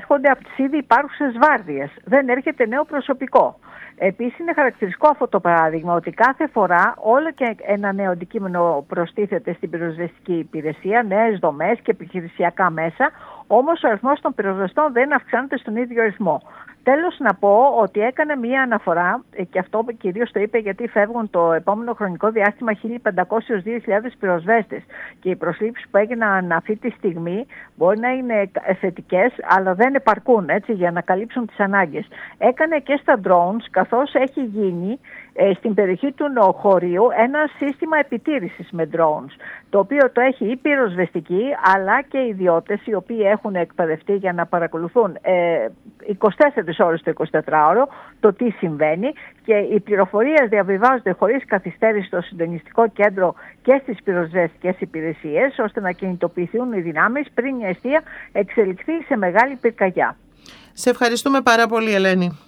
έρχονται από τις ήδη υπάρχουσες βάρδιες. Δεν έρχεται νέο προσωπικό. Επίσης είναι χαρακτηριστικό αυτό το παράδειγμα ότι κάθε φορά όλο και ένα νέο αντικείμενο προστίθεται στην πυροσβεστική υπηρεσία, νέες δομές και επιχειρησιακά μέσα, όμως ο αριθμός των πυροσβεστών δεν αυξάνεται στον ίδιο αριθμό. Τέλος, να πω ότι έκανε μία αναφορά, και αυτό κυρίως το είπε γιατί φεύγουν το επόμενο χρονικό διάστημα 1.500-2.000 πυροσβέστες και οι προσλήψεις που έγιναν αυτή τη στιγμή μπορεί να είναι θετικές, αλλά δεν επαρκούν έτσι, για να καλύψουν τις ανάγκες. Έκανε και στα drones, καθώς έχει γίνει στην περιοχή του Νοχωρίου ένα σύστημα επιτήρησης με drones, το οποίο το έχει η πυροσβεστική αλλά και οι ιδιώτες οι οποίοι έχουν εκπαιδευτεί για να παρακολουθούν 24 ώρες το 24ωρο το τι συμβαίνει, και οι πληροφορίες διαβιβάζονται χωρίς καθυστέρηση στο συντονιστικό κέντρο και στις πυροσβεστικές υπηρεσίες, ώστε να κινητοποιηθούν οι δυνάμεις πριν η αιστεία εξελιχθεί σε μεγάλη πυρκαγιά. Σε ευχαριστούμε πάρα πολύ, Ελένη.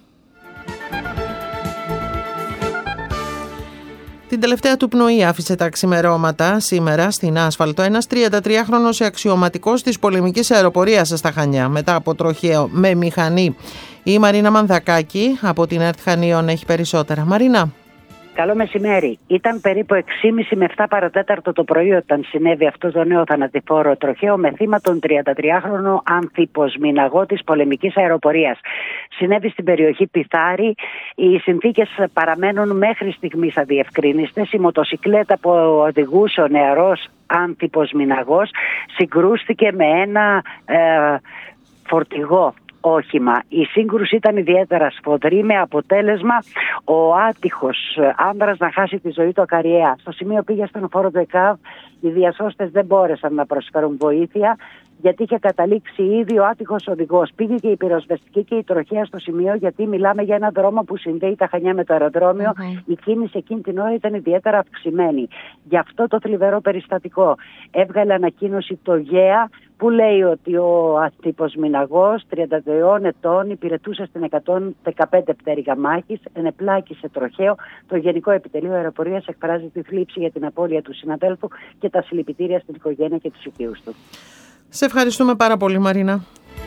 Την τελευταία του πνοή άφησε τα ξημερώματα σήμερα στην άσφαλτο ένας 33χρονος αξιωματικός της πολεμικής αεροπορίας στα Χανιά μετά από τροχαίο με μηχανή. Η Μαρίνα Μανδακάκη από την ΕΡΤ Χανίων έχει περισσότερα. Μαρίνα. Καλό μεσημέρι. Ήταν περίπου 6.30 με 7 παρατέταρτο το πρωί όταν συνέβη αυτό το νέο θανατηφόρο τροχαίο με θύμα τον 33χρονο ανθιποσμηναγό της πολεμικής αεροπορίας. Συνέβη στην περιοχή Πιθάρη. Οι συνθήκες παραμένουν μέχρι στιγμής αδιευκρίνιστες. Η μοτοσικλέτα που οδηγούσε ο νεαρός ανθιποσμηναγός συγκρούστηκε με ένα φορτηγό όχημα. Η σύγκρουση ήταν ιδιαίτερα σφοδρή, με αποτέλεσμα ο άτυχος άνδρας να χάσει τη ζωή του ακαριέα. Στο σημείο πήγε στον φόρο του ΕΚΑΒ, οι διασώστες δεν μπόρεσαν να προσφέρουν βοήθεια γιατί είχε καταλήξει ήδη ο άτυχος οδηγός. Πήγε και η πυροσβεστική και η τροχέα στο σημείο, γιατί μιλάμε για έναν δρόμο που συνδέει τα Χανιά με το αεροδρόμιο. Η κίνηση εκείνη την ώρα ήταν ιδιαίτερα αυξημένη. Γι' αυτό το θλιβερό περιστατικό έβγαλε ανακοίνωση το ΓΕΑ, που λέει ότι ο ανθιποσμηναγός 32 ετών υπηρετούσε στην 115 πτέρυγα μάχης, ενεπλάκησε τροχαίο. Το Γενικό Επιτελείο Αεροπορίας εκφράζει τη θλίψη για την απώλεια του συναδέλφου και τα συλληπιτήρια στην οικογένεια και τους οικείους του. Σε ευχαριστούμε πάρα πολύ, Μαρίνα.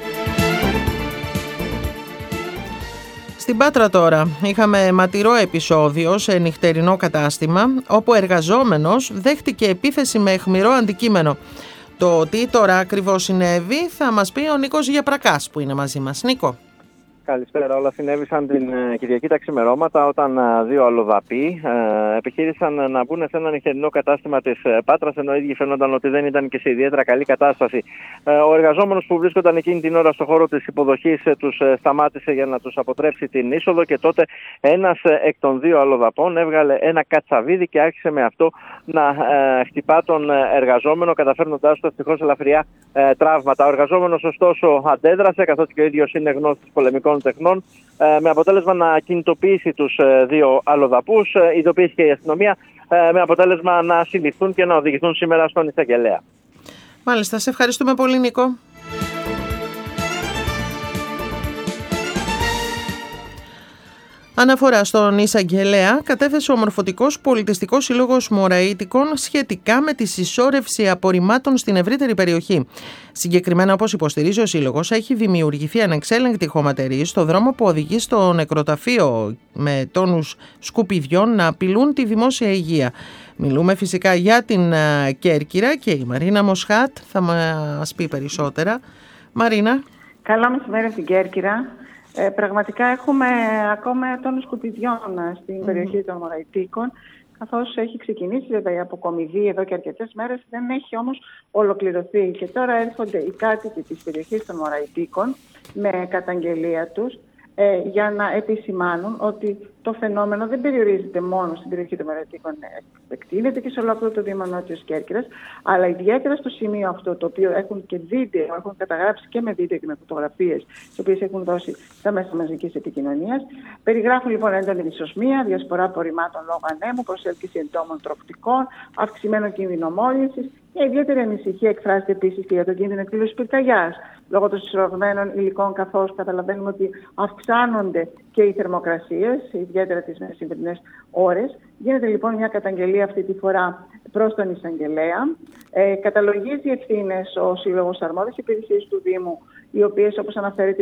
Στην Πάτρα τώρα είχαμε ματηρό επεισόδιο σε νυχτερινό κατάστημα, όπου ο εργαζόμενος δέχτηκε επίθεση με αιχμηρό αντικείμενο. Το τι τώρα ακριβώς συνέβη θα μας πει ο Νίκος Γιαπρακάς που είναι μαζί μας. Νίκο. Καλησπέρα. Όλα συνέβησαν την Κυριακή τα ξημερώματα, όταν δύο αλλοδαποί επιχείρησαν να μπουν σε ένα νυχτερινό κατάστημα της Πάτρας, ενώ οι ίδιοι φαίνονταν ότι δεν ήταν και σε ιδιαίτερα καλή κατάσταση. Ο εργαζόμενος που βρίσκονταν εκείνη την ώρα στο χώρο της υποδοχής τους σταμάτησε για να τους αποτρέψει την είσοδο, και τότε ένας εκ των δύο αλλοδαπών έβγαλε ένα κατσαβίδι και άρχισε με αυτό να χτυπά τον εργαζόμενο, καταφέρνοντάς του ευτυχώς ελαφριά τραύματα. Ο εργαζόμενος ωστόσο αντέδρασε, καθότι και ο ίδιος είναι γνώστης πολεμικών τεχνών, με αποτέλεσμα να κινητοποιήσει τους δύο αλλοδαπούς. Ειδοποιήθηκε η αστυνομία, με αποτέλεσμα να συλληφθούν και να οδηγηθούν σήμερα στον εισαγγελέα. Μάλιστα, σε ευχαριστούμε πολύ, Νίκο. Αναφορά στον εισαγγελέα κατέθεσε ο Μορφωτικός Πολιτιστικός Σύλλογος Μωραΐτικων σχετικά με τη συσσόρευση απορριμμάτων στην ευρύτερη περιοχή. Συγκεκριμένα, όπως υποστηρίζει ο Σύλλογος, έχει δημιουργηθεί ανεξέλεγκτη χωματερή στο δρόμο που οδηγεί στο νεκροταφείο, με τόνους σκουπιδιών να απειλούν τη δημόσια υγεία. Μιλούμε φυσικά για την Κέρκυρα και η Μαρίνα Μοσχάτ θα μας πει περισσότερα. Μαρίνα. Καλό μεσημέρι στην Κέρκυρα. Πραγματικά έχουμε ακόμα τόνους σκουπιδιών στην περιοχή των Μωραΐτικων, καθώς έχει ξεκινήσει βέβαια η αποκομιδή εδώ και αρκετές μέρες, δεν έχει όμως ολοκληρωθεί. Και τώρα έρχονται οι κάτοικοι της περιοχής των Μωραΐτικων με καταγγελία τους για να επισημάνουν ότι το φαινόμενο δεν περιορίζεται μόνο στην περιοχή των Μωραΐτικων, εκτείνεται και σε ολόκληρο το Δήμο Νότιος Κέρκυρας, αλλά ιδιαίτερα στο σημείο αυτό, το οποίο έχουν και βίντεο, έχουν καταγράψει και με βίντεο και με φωτογραφίες, τις οποίες έχουν δώσει στα μέσα μαζικής επικοινωνίας. Περιγράφουν λοιπόν έντονη δυσοσμία, διασπορά απορριμμάτων λόγω ανέμου, προσέλκυση εντόμων τροκτικών, αυξημένο κίνδυνο μόλυνσης. Μια ιδιαίτερη ανησυχία εκφράζεται επίσης και για τον κίνδυνο εκδήλωσης πυρκαγιάς λόγω των συσσωρευμένων υλικών, καθώς καταλαβαίνουμε ότι αυξάνονται και οι θερμοκρασίες, ιδιαίτερα τις μεσημβρινές ώρες. Γίνεται λοιπόν μια καταγγελία αυτή τη φορά προς τον εισαγγελέα. Καταλογίζει ευθύνες ο Σύλλογος Αρμόδιες Υπηρεσίες του Δήμου, οι οποίες, όπως αναφέρεται,